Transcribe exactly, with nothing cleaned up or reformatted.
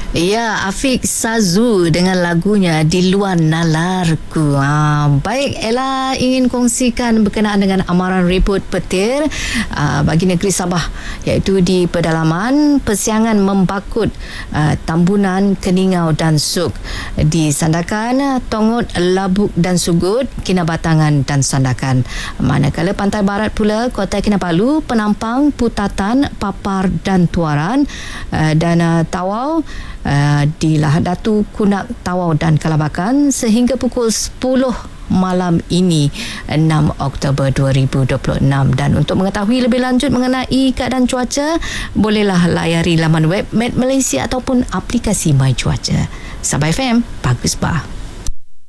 Ya, Afiq Sazu dengan lagunya Di Luar Nalarku. Ha, baik, Ella ingin kongsikan berkenaan dengan amaran ribut petir uh, bagi negeri Sabah, iaitu di pedalaman Persiangan Membakut, uh, Tambunan, Keningau dan Suk, di Sandakan, Tongot, Labuk dan Sugut, Kinabatangan dan Sandakan. Manakala pantai barat pula, Kota Kinabalu, Penampang, Putatan, Papar dan Tuaran, uh, dan uh, Tawau, Uh, di Lahad Datu, Kunak, Tawau dan Kalabakan sehingga pukul sepuluh malam ini, enam Oktober dua ribu dua puluh enam. Dan untuk mengetahui lebih lanjut mengenai keadaan cuaca, bolehlah layari laman web Met Malaysia ataupun aplikasi My Cuaca. Sabah F M, bagus bah.